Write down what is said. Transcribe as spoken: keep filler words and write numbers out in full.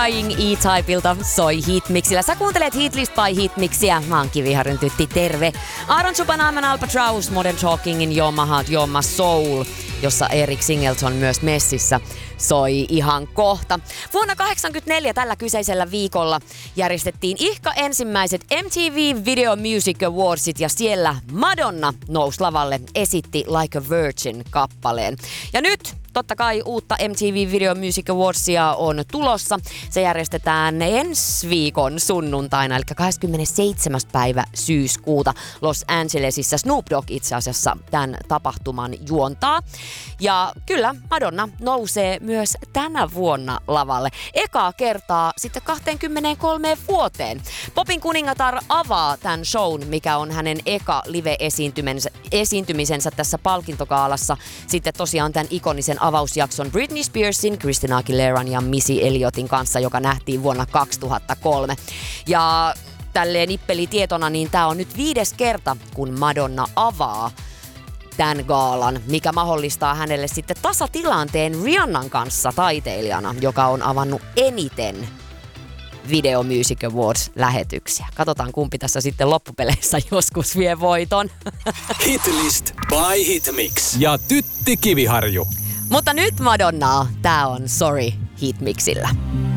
Crying E-Typeilta soi Hitmixillä. Sä kuuntelet Hitlist by Hitmixiä. Mä oon Kiviharjun tytti, terve. Aaron Chupanaamen Albatross, Modern Talkingin You're My Heart, You're My Soul, jossa Eric Singleton myös messissä soi ihan kohta. Vuonna kahdeksankymmentäneljä tällä kyseisellä viikolla järjestettiin ihka ensimmäiset M T V Video Music Awardsit ja siellä Madonna nousi lavalle, esitti Like a Virgin-kappaleen. Ja nyt totta kai uutta M T V Video Music Awardsia on tulossa. Se järjestetään ensi viikon sunnuntaina, eli kahdeskymmenesseitsemäs päivä syyskuuta Los Angelesissa. Snoop Dogg itse asiassa tämän tapahtuman juontaa. Ja kyllä, Madonna nousee myös tänä vuonna lavalle. Ekaa kertaa sitten kaksikymmentäkolme vuoteen. Popin kuningatar avaa tämän shown, mikä on hänen eka live-esiintymisensä tässä palkintokaalassa. Sitten tosiaan tämän ikonisen avausjakson Britney Spearsin, Christina Aguileran ja Missy Elliotin kanssa, joka nähtiin vuonna kaksituhattakolme. Ja tälleen nippelitietona, niin tää on nyt viides kerta, kun Madonna avaa tämän gaalan, mikä mahdollistaa hänelle sitten tasatilanteen Rihannan kanssa taiteilijana, joka on avannut eniten Video Music Awards-lähetyksiä. Katsotaan, kumpi tässä sitten loppupeleissä joskus vie voiton. Hitlist by Hitmix ja Tytti Kiviharju. Mutta nyt Madonna, tää on Sorry Hitmixillä.